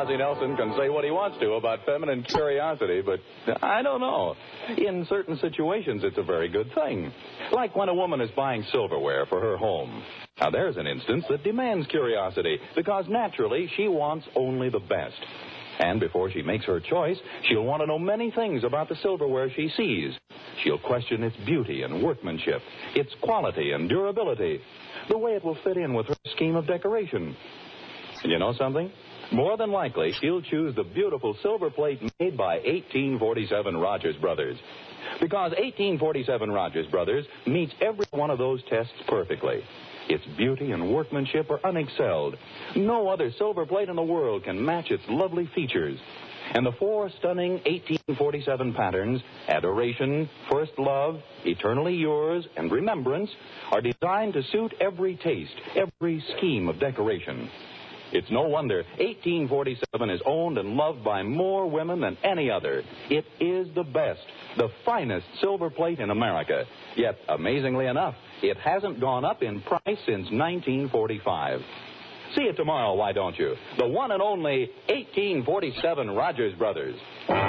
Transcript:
Ozzie Nelson can say what he wants to about feminine curiosity, but I don't know. In certain situations, it's a very good thing. Like when a woman is buying silverware for her home. Now, there's an instance that demands curiosity, because naturally, she wants only the best. And before she makes her choice, she'll want to know many things about the silverware she sees. She'll question its beauty and workmanship, its quality and durability, the way it will fit in with her scheme of decoration. And you know something? More than likely, she'll choose the beautiful silver plate made by 1847 Rogers Brothers. Because 1847 Rogers Brothers meets every one of those tests perfectly. Its beauty and workmanship are unexcelled. No other silver plate in the world can match its lovely features. And the 4 stunning 1847 patterns, Adoration, First Love, Eternally Yours, and Remembrance, are designed to suit every taste, every scheme of decoration. It's no wonder 1847 is owned and loved by more women than any other. It is the best, the finest silver plate in America. Yet, amazingly enough, it hasn't gone up in price since 1945. See it tomorrow, why don't you? The one and only 1847 Rogers Brothers.